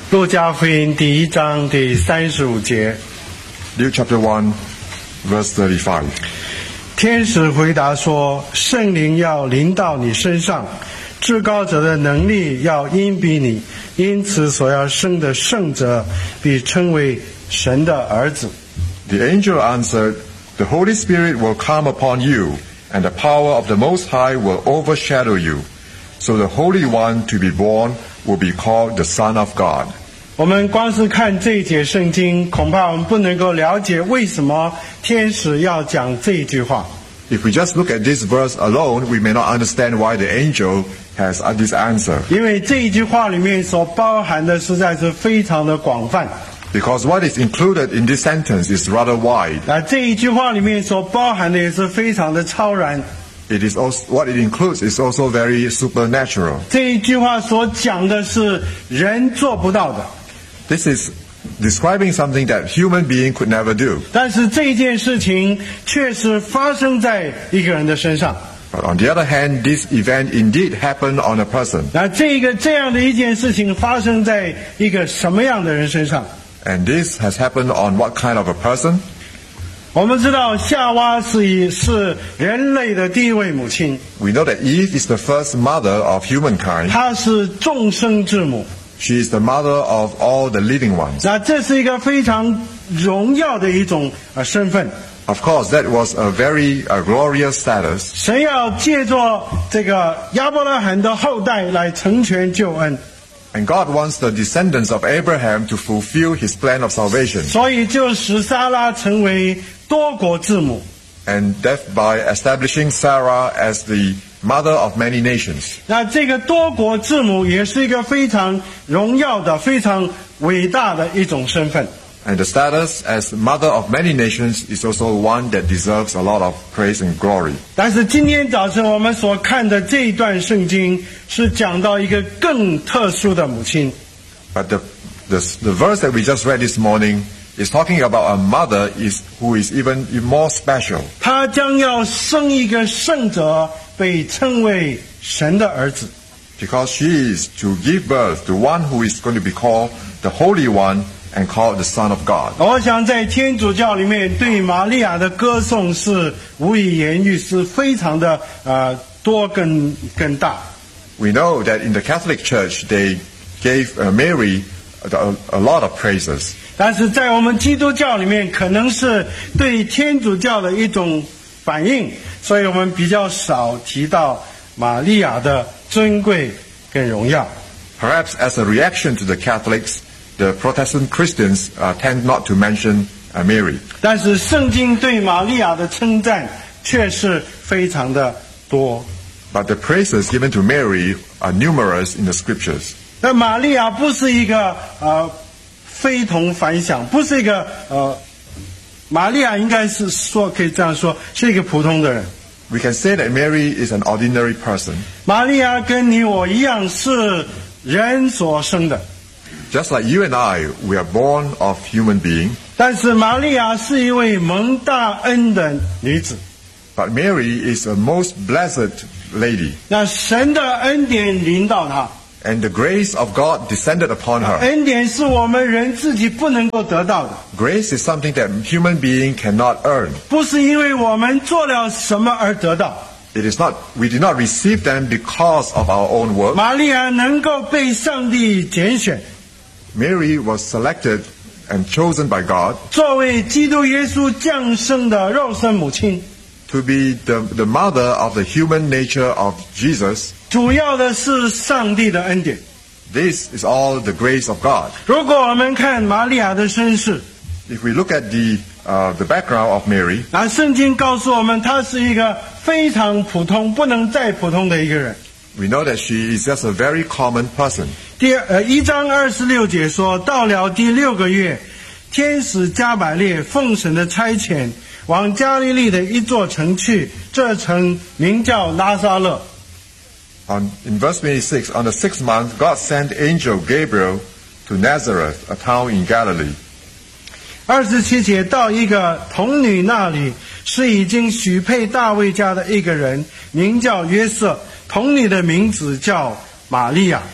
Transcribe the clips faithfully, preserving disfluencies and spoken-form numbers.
路加福音第一章第三十五节。 Luke chapter one, verse thirty-five. 天使回答说：“圣灵要临到你身上，至高者的能力要荫庇你，因此所要生的圣者必称为神的儿子。” The angel answered, "The Holy Spirit will come upon you, and the power of the Most High will overshadow you. So the Holy One to be born will be called the Son of God." 我们光是看这一节圣经，恐怕我们不能够了解为什么天使要讲这一句话。 If we just look at this verse alone, we may not understand why the angel has this answer. 因为这一句话里面所包含的实在是非常的广泛。 Because what is included in this sentence is rather wide. 那这一句话里面所包含的也是非常的超然。 It is also, what it includes is also very supernatural. 这一句话所讲的是人做不到的。 This is describing something that human being could never do. 但是这件事情确实发生在一个人的身上。 But on the other hand, this event indeed happened on a person. 那这个这样的一件事情发生在一个什么样的人身上？ And this has happened on what kind of a person? 我们知道夏娃是以是人类的第一位母亲。 We know that Eve is the first mother of humankind. 她是众生之母。 She is the mother of all the living ones. 那这是一个非常荣耀的一种呃身份。 Of course, that was a very uh, glorious status. 神要借着这个亚伯拉罕的后代来成全救恩。 And God wants the descendants of Abraham to fulfill his plan of salvation. 所以就使撒拉成为多国之母。 And that by establishing Sarah as the mother of many nations. 那这个多国之母也是一个非常荣耀的、非常伟大的一种身份。 And the status as mother of many nations is also one that deserves a lot of praise and glory. 但是今天早晨我们所看的这一段圣经是讲到一个更特殊的母亲。 But the, the, the verse that we just read this morning is talking about a mother is, who is even more special. 她将要生一个圣者，被称为神的儿子。 Because she is to give birth to one who is going to be called the Holy One and called the Son of God. 我想在天主教里面对玛利亚的歌颂是无以言喻，是非常的呃多跟跟大。 We know that in the Catholic Church they gave uh, Mary a, a lot of praises. 但是在我们基督教里面，可能是对天主教的一种反应，所以我们比较少提到玛利亚的尊贵跟荣耀。 Perhaps as a reaction to the Catholics, the Protestant Christians uh, tend not to mention uh, Mary. 但是圣经对玛利亚的称赞却是非常的多。 But the praises given to Mary are numerous in the scriptures. 那玛利亚不是一个呃非同凡响，不是一个呃，玛利亚应该是说可以这样说，是一个普通的人。 We can say that Mary is an ordinary person. 玛利亚跟你我一样是人所生的， Just like you and I, we are born of human being. 但是玛利亚是一位蒙大恩的女子。 But Mary is a most blessed lady. 那神的恩典临到她， And the grace of God descended upon her. 恩典是我们人自己不能够得到的， Grace is something that human being cannot earn. 不是因为我们做了什么而得到。 It is not, we did not receive them because of our own work. 玛利亚能够被上帝拣选， Mary was selected and chosen by God 作为基督耶稣降生的肉身母亲。 to be the, the mother of the human nature of Jesus. 主要的是上帝的恩典。 This is all the grace of God. 如果我们看玛利亚的身世， If we look at the, uh, the background of Mary, 那圣经告诉我们，她是一个非常普通、不能再普通的一个人。 we know that she is just a very common person. 第二呃一章二十六节说，到了第六个月，天使加百列奉神的差遣，往加利利的一座城去，这城名叫拿撒勒。 On, in verse twenty-six, on the sixth month, God sent angel Gabriel to Nazareth, a town in Galilee. 二十七节，到一个童女那里，是已经许配大卫家的一个人，名叫约瑟，童女的名字叫玛利亚。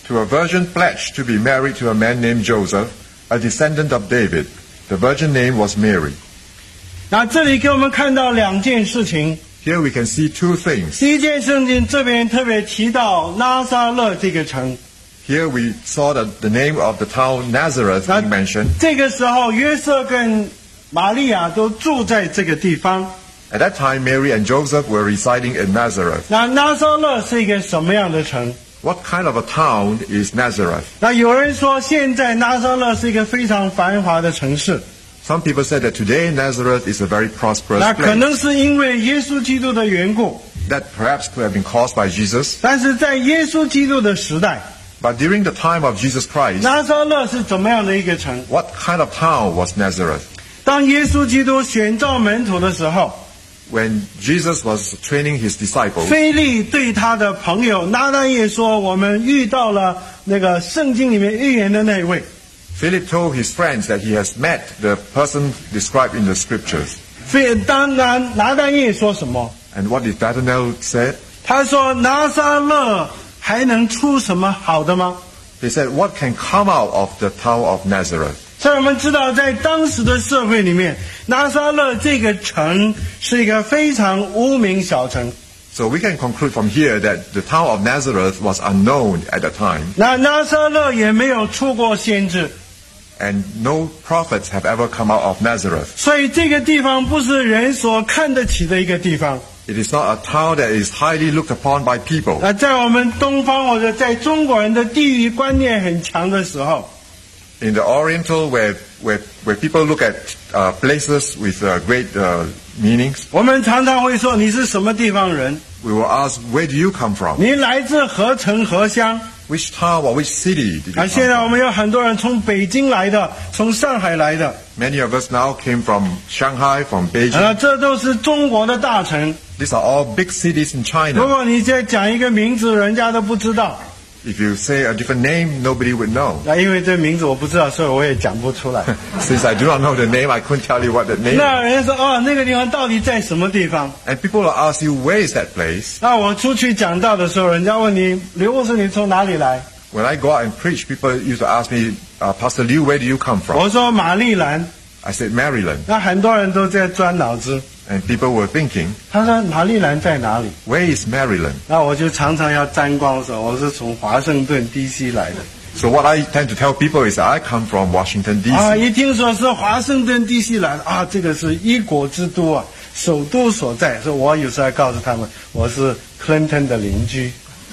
to a virgin pledged to be married to a man named Joseph, a descendant of David. The virgin name was Mary. 那这里给我们看到两件事情。 Here we can see two things. 第一件圣经这边特别提到拿撒勒这个城。 Here we saw that the name of the town Nazareth being mentioned. 这个时候，约瑟跟玛利亚都住在这个地方。 At that time, Mary and Joseph were residing in Nazareth. 那拿撒勒是一个什么样的城？ What kind of a town is Nazareth? 那有人说，现在拿撒勒是一个非常繁华的城市。 Some people said that today Nazareth is a very prosperous 那可 place. 能是因为耶稣基督的缘故。 That perhaps could have been caused by Jesus. 但是在耶稣基督的时代， But during the time of Jesus Christ, 拿撒勒是怎么样的一个城？ what kind of town was Nazareth? 当耶稣基督选召门徒的时候， When Jesus was training his disciples, 腓利对他的朋友拿但业说：“我们遇到了那个圣经里面预言的那一位。” Philip told his friends that he has met the person described in the scriptures. 非当然，拿但业说什么？ And what did Nathanael say? 他说：“拿撒勒还能出什么好的吗？” He said, what can come out of the town of Nazareth? 所以我们知道，在当时的社会里面，拿撒勒这个城是一个非常无名小城。 So we can conclude from here that the town of Nazareth was unknown at the time, 那拿撒勒也没有出过先知， and no prophets have ever come out of Nazareth. 所以这个地方不是人所看得起的一个地方。 It is not a town that is highly looked upon by people. 那在我们东方或者在中国人的地域观念很强的时候， In the Oriental, where where where people look at uh, places with uh, great uh, meanings, 我们常常会说你是什么地方人， we will ask, where do you come from? 你来自何城何乡。 Which town or which city did you 啊， come 现在我 from? 们有很多人从北京来的，从上海来的， Many of us now came from Shanghai, from Beijing. 啊，这都是中国的大城。 These are all big cities in 如 China. 果你再讲一个名字，人家都不知道。 If you say a different name, nobody would know. 那因为这名字我不知道，所以我也讲不出来。 Since I do not know the name, I couldn't tell you what the name 那 is. 人家说哦，那个地方到底在什么地方？ And people will ask you, where is that place? 那我出去讲道的时候，人家问你刘牧师，你从哪里来？ When I go out and preach, people used to ask me, uh, Pastor Liu, where do you come from? 我说马利兰。 I said, Maryland. 那很多人都在钻脑子。 And people were thinking, 他说马利兰在哪里？ where is Maryland? 那我就常常要沾光说我是从华盛顿 D C 来的。 So what I tend to tell people is that I come from Washington, D C. 啊，一听说是华盛顿 D C 来的啊，这个是一国之都啊，首都所在。所以我有时候要告诉他们，我是 Clinton 的邻居。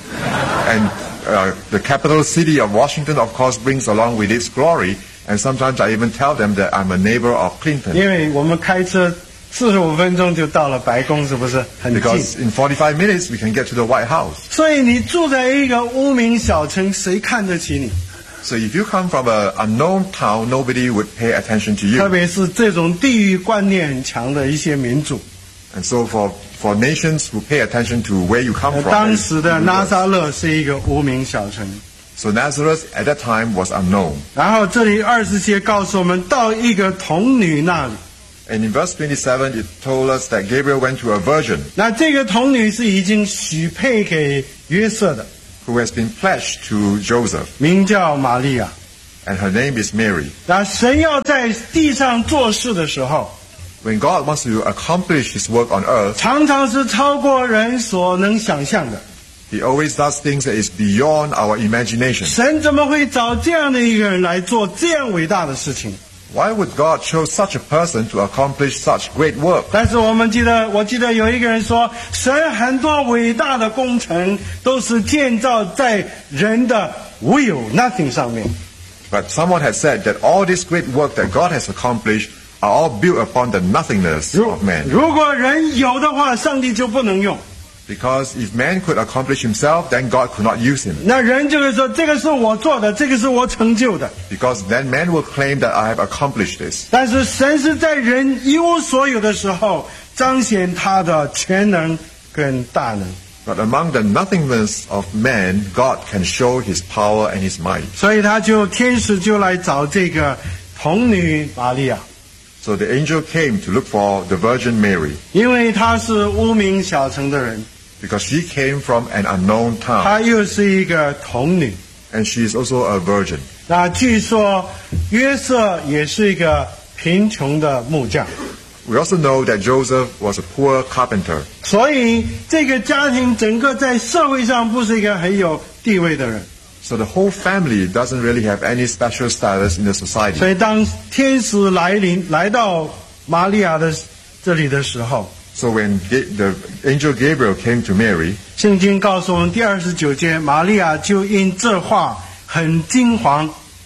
And uh, the capital city of Washington, of course, brings along with its glory. And sometimes I even tell them that I'm a neighbor of Clinton. 因为我们开车四十五分钟就到了白宫，是不是很近？ Because in forty-five minutes, we can get to the White House. 所以你住在一个无名小城，谁看得起你？ So if you come from an unknown town, nobody would pay attention to 特 you. 别是这种地域观念很强的一些民族。 And so for, for nations who pay attention to where you come 呃 from, 当 and 时的 who 拿 you 撒 are. 勒是一个无名小城。 So Nazareth at that time was unknown. 然后这里二十节告诉我们，到一个童女那里。 And in verse twenty-seven, it told us that Gabriel went to a virgin 那这个童女是已经许配给约瑟的， who has been pledged to Joseph, 名叫玛利亚。 and her name is Mary. 那神要在地上做事的时候， When God wants to accomplish His work on earth, 常常是超过人所能想象的。 He always does things that is beyond our imagination. 神怎么会找这样的一个人来做这样伟大的事情？ Why would God choose such a person to accomplish such great work? 但是我们记得，我记得有一个人说，神很多伟大的工程都是建造在人的 will nothing 上面。 But someone has said that all this great work that God has accomplished are all built upon the nothingness 如 of man. 如果人有的话，上帝就不能用。 Because if man could accomplish himself, then God could not use him. 那人就会说，这个是我做的，这个是我成就的。 Because then man will claim that I have accomplished this. 但是神是在人一无所有的时候，彰显他的全能跟大能。 But among the nothingness of man, God can show his power and his might. 所以他就天使就来找这个童女玛利亚， So the angel came to look for the Virgin Mary, 因为她是无名小城的人， because she came from an unknown town. 她又是一个童女， and she is also a virgin. 那据说约瑟也是一个贫穷的木匠， We also know that Joseph was a poor carpenter. 所以这个家庭整个在社会上不是一个很有地位的人。 So the whole family doesn't really have any special status in the 所 society. 以当天使来临来到玛利亚的这里的时候， So when Ga- the angel Gabriel came to Mary, 圣经告诉我们第二十九节，玛利亚就因这话很惊惶，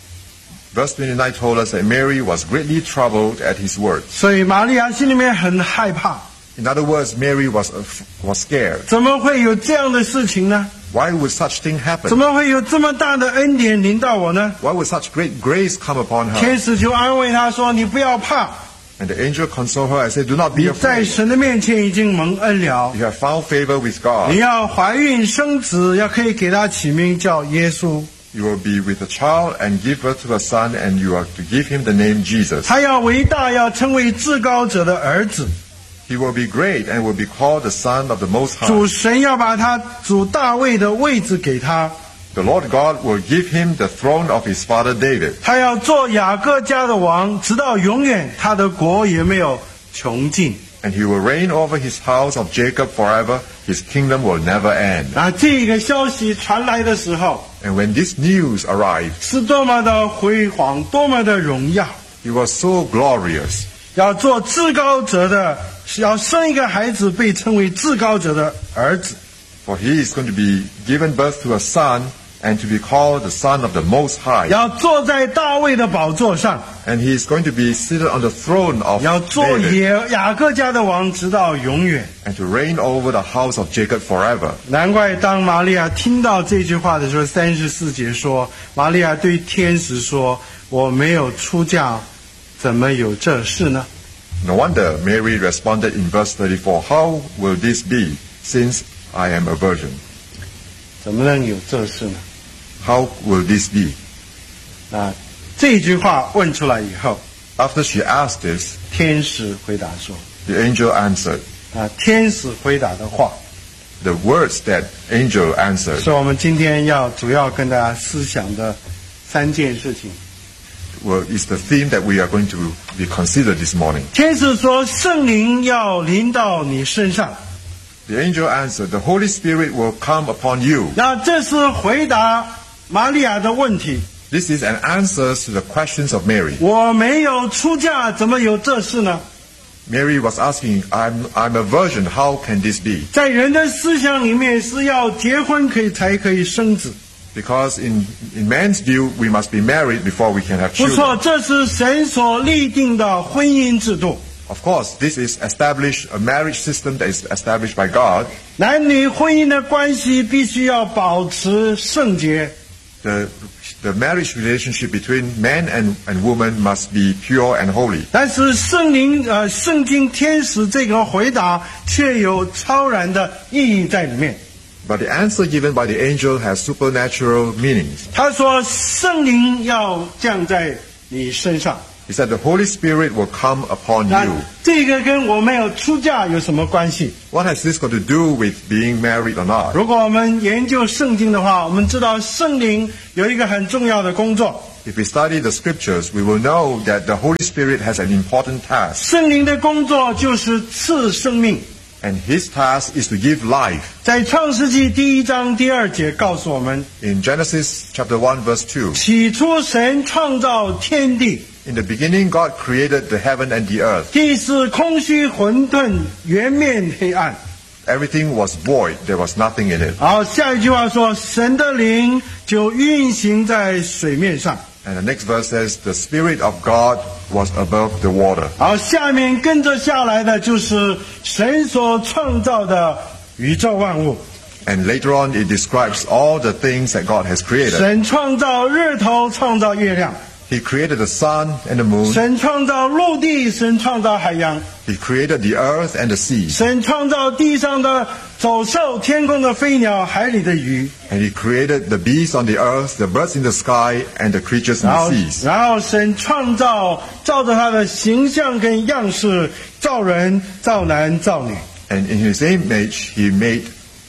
verse twenty-nine told us that Mary was greatly troubled at his words. 所以玛利亚心里面很害怕， In other words, Mary was af- was scared. 怎么会有这样的事情呢？ Why would such thing 怎 happen? 么会有这么大的恩典临到我呢？ Why would such great grace come upon her? 天使就安慰她说：“你不要怕， And the angel consoled her and said, "Do not be 你在 afraid. 神的面前已经蒙恩了。 You have found favor with 你 God. 要怀孕生子，要可以给他起名叫耶稣。 You will be with a child and give birth to a son, and you are to give him the name Jesus. 他要伟大，要成为至高者的儿子。 He will be great and will be called the Son of the Most 主 High. 神要把他主大卫的位置给他， The Lord God will give him the throne of his father David. 他要做雅各家的王，直到永远，他的国也没有穷尽。 And he will reign over his house of Jacob forever. His kingdom will never end." 那这个消息传来的时候， And when this news arrived, 是多么的辉煌，多么的荣耀！ it was so glorious. 要做至高者的，要生一个孩子，被称为至高者的儿子。 For he is going to be given birth to a son, and to be called the Son of the Most High. 要坐在大卫的宝座上， And he is going to be seated on the throne of 要做 David, 雅雅各家的王，直到永远。 and to reign over the house of Jacob forever. 难怪当玛利亚听到这句话的时候，三十四节说，玛利亚对天使说：“我没有出嫁，怎么有这事呢 No wonder Mary responded in verse thirty-four, "How will this be, since I am a virgin?" 怎么能有这事呢 How will this be?？” 啊，这句话问出来以后， After she asked this, 天使回答说 the angel answered. 啊，天使回答的话， The words that angel answered 是我们今天要主要跟大家思想的三件事情。 were, is the theme that we are going to be considered this morning. 天使说：“圣灵要临到你身上。 The angel answered, "The Holy Spirit will come upon you." ” 那这是回答玛利亚的问题。 This is an answer to the questions of Mary. 我没有出嫁，怎么有这事呢？ Mary was asking, I'm, I'm a virgin, how can this be? 在人的思想里面，是要结婚可以才可以生子。 Because in, in man's view, we must be married before we can have 不错， children. 这是神所立定的婚姻制度。 Of course, this is established, a marriage system that is established by God. 男女婚姻的关系必须要保持圣洁。 The, the marriage relationship between man and, and woman must be pure and holy. 但是圣灵呃，圣经天使这个回答却有超然的意义在里面。 But the answer given by the angel has supernatural meanings. 他说：“圣灵要降在你身上。 He said the Holy Spirit will come upon ” 那 you. 这个跟我没有出嫁有什么关系？ What has this got to do with being married or not? 如果我们研究圣经的话，我们知道圣灵有一个很重要的工作。 If we study the scriptures, we will know that the Holy Spirit has an important task. 圣灵的工作就是赐生命。 And his task is to give life. 在创世纪第一章第二节告诉我们， In Genesis chapter one verse two, 起初神创造天地， in the beginning God created the heaven and the earth. 地是空虚混沌，原面黑暗。 Everything was void. There was nothing in it. 好，下一句话说，神的灵就运行在水面上。 And the next verse says, the Spirit of God was above the water. 好，下面跟着下来的就是神所创造的宇宙万物。 And later on it describes all the things that God has created. 神创造日头，创造月亮； He created the sun and the moon. 神创造陆地，神创造海洋； He created the earth and the sea. 神创造地上的走兽、天空的飞鸟、海里的鱼。 And he created the beasts on the earth, the birds in the sky, and the creatures in 然 the 后， seas. 然后神创造，照着他的形象跟样式造人、造男、造女。 And in his image he made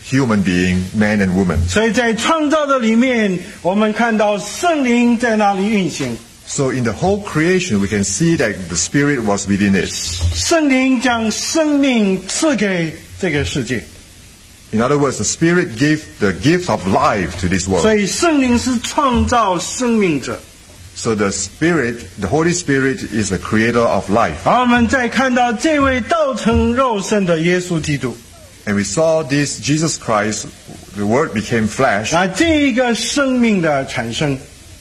human being, man and woman. 所以在创造的里面，我们看到圣灵在那里运行。 So in the whole creation, we can see that the Spirit was within it. 圣灵将生命赐给这个世界。 In other words, the Spirit gave the gift of life to this 所 world. 以圣灵是创造生命者。 So the Spirit, the Holy Spirit is the creator of life. 而我们再看到这位道成肉身的耶稣基督， And we saw this Jesus Christ, the Word became flesh, 啊，这一个生命的产生，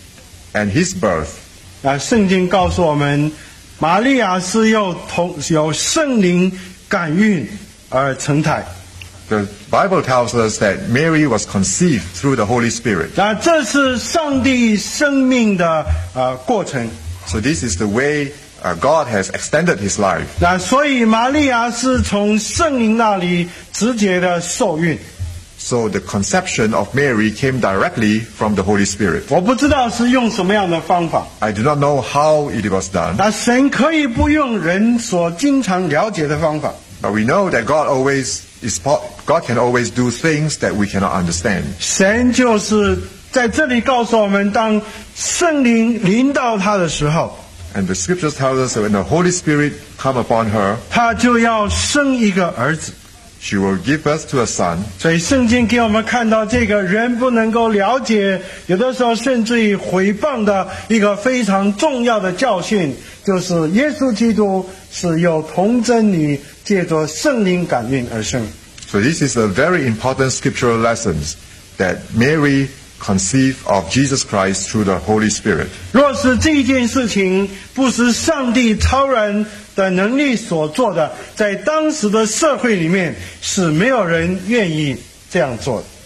and His birth. 啊，圣经告诉我们，玛利亚是由同有圣灵感孕而成胎。 The Bible tells us that Mary was conceived through the Holy Spirit. 那这是上帝生命的呃过程。 So this is the way uh, God has extended His life. 那所以玛利亚是从圣灵那里直接的受孕。 So the conception of Mary came directly from the Holy Spirit. 我不知道是用什么样的方法。 I do not know how it was done, 那神可以不用人所经常了解的方法。 but we know that God always is God can always do things that we cannot understand. 神就是在这里告诉我们，当圣灵临到他的时候， And the scriptures tell us that when the Holy Spirit come upon her, 他就要生一个儿子。 she will give birth to a son. 所以圣经给我们看到，这个人不能够了解，有的时候甚至于毁谤的一个非常重要的教训，就是耶稣基督是由童贞女借着圣灵感孕而生。 So this is a very important scriptural lesson that Mary conceived of Jesus Christ through the Holy Spirit. 若是这件事情不是上帝超然的能力所做的，在当时的社会里面是没有人愿意这样做的。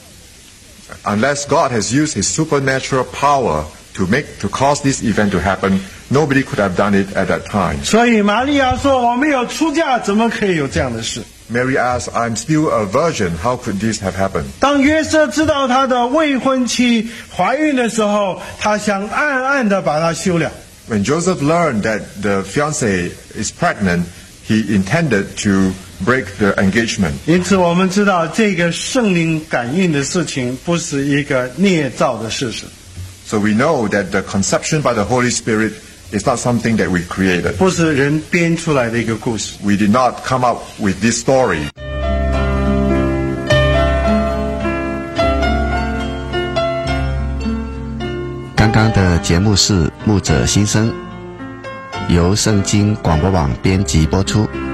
Unless God has used His supernatural power to make to cause this event to happen, nobody could have done it at that time. 所以玛利亚说：“我没有出嫁，怎么可以有这样的事？” Mary asked, "I'm still a virgin. How could this have happened?" 当约瑟知道她的未婚妻怀孕的时候，他想暗暗地把她休了。 When Joseph learned that the fiancée is pregnant, he intended to break the engagement. 因此，我们知道这个圣灵感应的事情不是一个捏造的事实， So we know that the conception by the Holy Spirit is not something that we created. 不是人编出来的一个故事。 We did not come up with this story. 刚刚的节目是牧者心声，由圣经广播网编辑播出。